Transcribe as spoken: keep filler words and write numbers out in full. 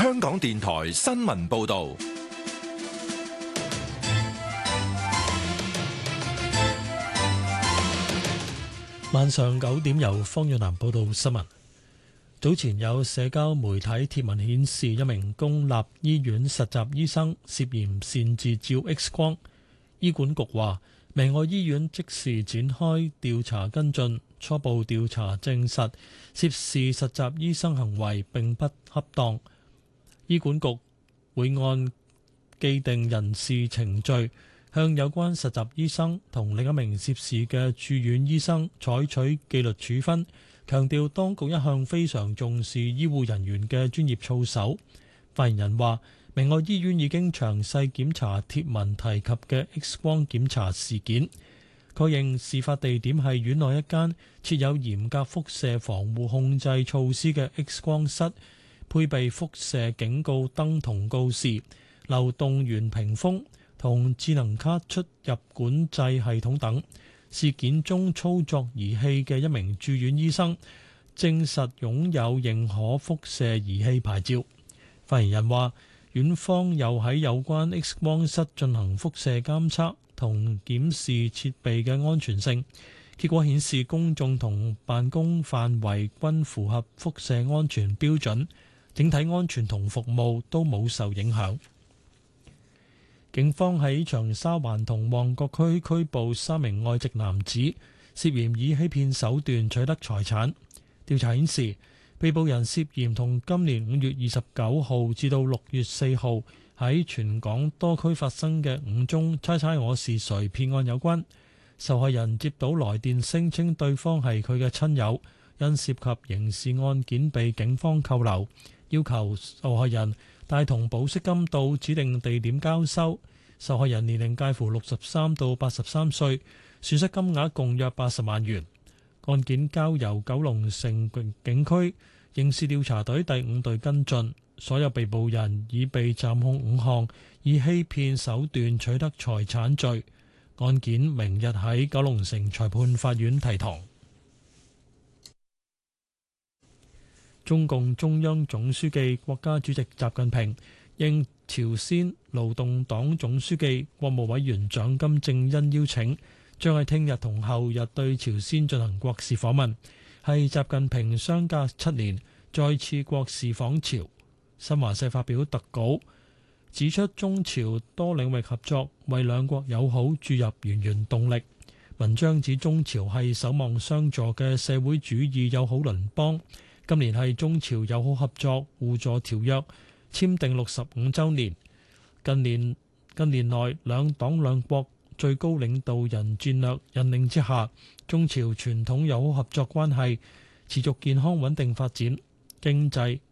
香港電台新聞報道。 晚上九點由方遠南報道新聞。早前有社交媒體貼文顯示，一名公立醫院實習醫生涉嫌擅自照 X 光。醫管局話，明愛醫院即時展開調查跟進，初步調查證實涉事實習醫生行為並不恰當。醫管局會按既定人事程序向有關實習醫生同另一名涉事嘅住院醫生採取紀律處分，強調當局一向非常重視醫護人員嘅專業操守。發言人話，明愛醫院已經詳細檢查貼文提及嘅 X 光檢查事件，確認事發地點係院內一間設有嚴格輻射防護控制措施嘅 X 光室，配備輻射警告燈同告示、流動源屏風同智能卡出入管制系統等。事件中操作儀器嘅一名住院醫生證實擁有認可輻射儀器牌照。發言人話，院方又喺有關 X 光室進行輻射監測同檢視設備嘅安全性，結果顯示公眾同辦公範圍均符合輻射安全標準，整體安全同服務都冇受影響。警方喺長沙灣同旺角區拘捕三名外籍男子，涉嫌以欺騙手段取得財產。調查顯示，被捕人涉嫌同今年五月二十九號至到六月四號喺全港多區發生嘅五宗猜猜我是誰騙案有關。受害人接到來電聲稱對方係佢嘅親友，因涉及刑事案件被警方扣留，要求受害人帶同保釋金到指定地點交收。受害人年齡介乎六十三到八十三歲，損失金額共約八十萬元。案件交由九龍城警區刑事調查隊第五隊跟進，所有被捕人已被暫控五項以欺騙手段取得財產罪。案件明日喺九龍城裁判法院提堂。中共中央總書記、國家主席習近平應朝鮮勞動黨總書記、國務委員長金正恩邀請，將喺聽日同後日對朝鮮進行國事訪問，係習近平相隔七年再次國事訪朝。新華社發表特稿，指出中朝多領域合作為兩國友好注入源源動力。文章指中朝係守望相助嘅社會主義友好鄰邦。今年係中朝友好合作互助條約簽訂六十五週年。近年近年內兩黨兩國最高領導人戰略引領之下，中朝傳統友好合作關係持續健康穩定發展，經濟、